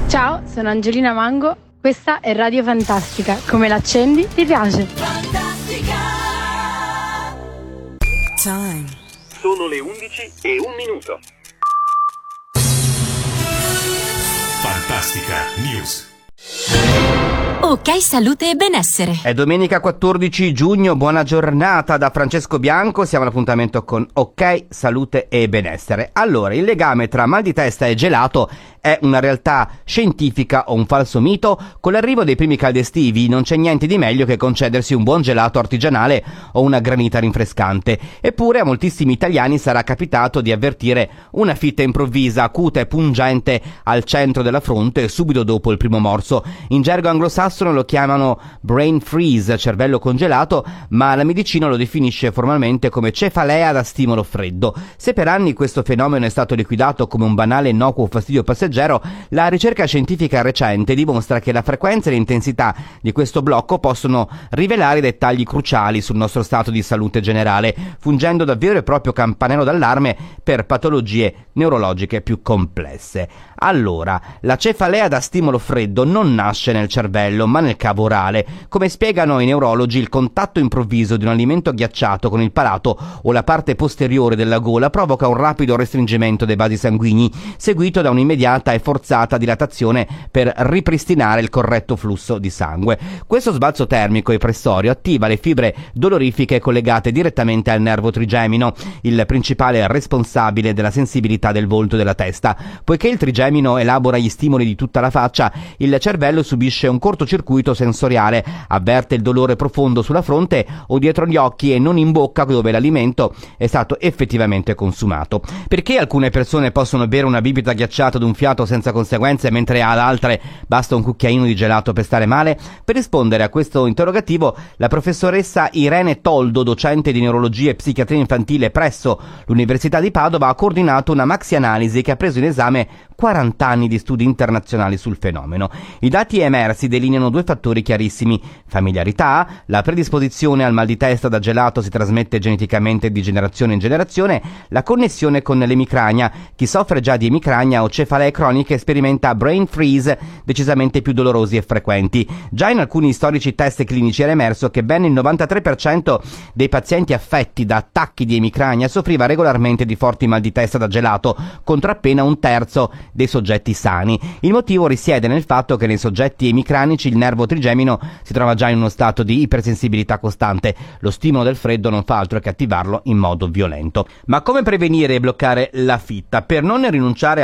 Ciao, sono Angelina Mango, questa è Radio Fantastica. Come l'accendi, ti piace? Fantastica. Time. Sono le 11:01. Fantastica News. Ok, salute e benessere. È domenica 14 giugno, buona giornata da Francesco Bianco, siamo all'appuntamento con Ok, salute e benessere. Allora, il legame tra mal di testa e gelato è una realtà scientifica o un falso mito? Con l'arrivo dei primi caldi estivi non c'è niente di meglio che concedersi un buon gelato artigianale o una granita rinfrescante. Eppure a moltissimi italiani sarà capitato di avvertire una fitta improvvisa, acuta e pungente al centro della fronte subito dopo il primo morso. In gergo anglosassone lo chiamano brain freeze, cervello congelato, ma la medicina lo definisce formalmente come cefalea da stimolo freddo. Se per anni questo fenomeno è stato liquidato come un banale innocuo fastidio passeggero, la ricerca scientifica recente dimostra che la frequenza e l'intensità di questo blocco possono rivelare dettagli cruciali sul nostro stato di salute generale, fungendo da vero e proprio campanello d'allarme per patologie neurologiche più complesse. Allora, la cefalea da stimolo freddo non nasce nel cervello, ma nel cavo orale. Come spiegano i neurologi, il contatto improvviso di un alimento ghiacciato con il palato o la parte posteriore della gola provoca un rapido restringimento dei vasi sanguigni, seguito da un'immediata e forzata dilatazione per ripristinare il corretto flusso di sangue. Questo sbalzo termico e pressorio attiva le fibre dolorifiche collegate direttamente al nervo trigemino, il principale responsabile della sensibilità del volto e della testa. Poiché il trigemino elabora gli stimoli di tutta la faccia, il cervello subisce un cortocircuito sensoriale, avverte il dolore profondo sulla fronte o dietro gli occhi e non in bocca dove l'alimento è stato effettivamente consumato. Perché alcune persone possono bere una bibita ghiacciata d'un fiato senza conseguenze, mentre ad altre basta un cucchiaino di gelato per stare male? Per rispondere a questo interrogativo, la professoressa Irene Toldo, docente di neurologia e psichiatria infantile presso l'Università di Padova, ha coordinato una maxi-analisi che ha preso in esame 40 anni di studi internazionali sul fenomeno. I dati emersi delineano due fattori chiarissimi: familiarità, la predisposizione al mal di testa da gelato si trasmette geneticamente di generazione in generazione, la connessione con l'emicrania. Chi soffre già di emicrania o cefalee croniche sperimenta brain freeze decisamente più dolorosi e frequenti. Già in alcuni storici test clinici era emerso che ben il 93% dei pazienti affetti da attacchi di emicrania soffriva regolarmente di forti mal di testa da gelato, contro appena un terzo dei soggetti sani. Il motivo risiede nel fatto che nei soggetti emicranici il nervo trigemino si trova già in uno stato di ipersensibilità costante. Lo stimolo del freddo non fa altro che attivarlo in modo violento. Ma come prevenire e bloccare la fitta? Per non rinunciare